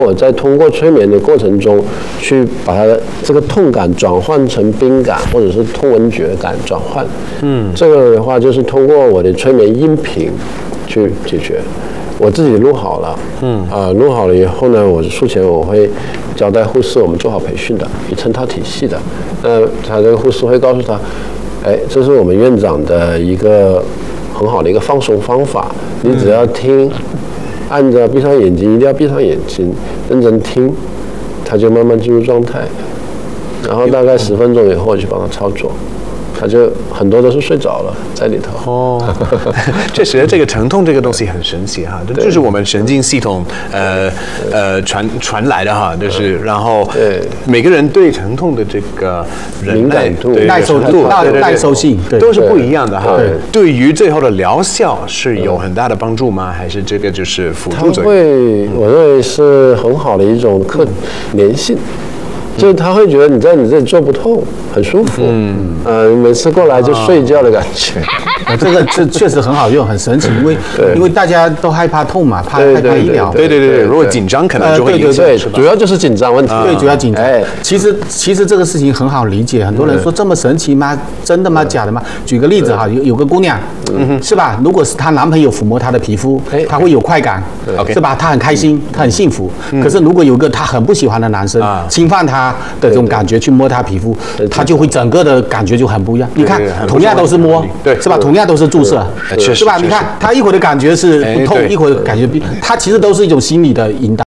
我在通过催眠的过程中，去把它这个痛感转换成冰感，或者是痛闻觉感转换。这个的话就是通过我的催眠音频去解决。我自己录好了，录好了以后呢，我术前我会交代护士，我们做好培训的，一成套体系的。他这个护士会告诉他，这是我们院长的一个很好的一个放松方法，你只要听。按着闭上眼睛，一定要闭上眼睛，认真听，他就慢慢进入状态。然后大概10分钟以后，我去帮他操作，他就很多都是睡着了在里头。 确实，这个疼痛这个东西很神奇哈，这就是我们神经系统传来的哈，就是然后每个人对疼痛的这个敏感度、 耐受性都是不一样的哈。对于最后的疗效是有很大的帮助吗？还是这个就是辅助作用？ 我认为是很好的一种粘性。就是他会觉得你在你这里做不痛，很舒服。每次过来就睡觉的感觉。 这确实很好用，很神奇，因为大家都害怕痛嘛，害怕医疗。 对，如果紧张可能就会影响， 主要就是紧张问题。 对，主要紧张。其实这个事情很好理解，很多人说这么神奇吗？真的吗？假的吗？举个例子哈，有个姑娘，是吧？如果是她男朋友抚摸她的皮肤，她会有快感，是吧？她很开心，她很幸福。可是如果有个她很不喜欢的男生侵犯她的这种感觉去摸她皮肤，她就会整个的感觉就很不一样。你看，同样都是摸，是吧？同样都是注射，是吧？你看她一会儿的感觉是不痛，一会儿的感觉它其实都是一种心理的引导。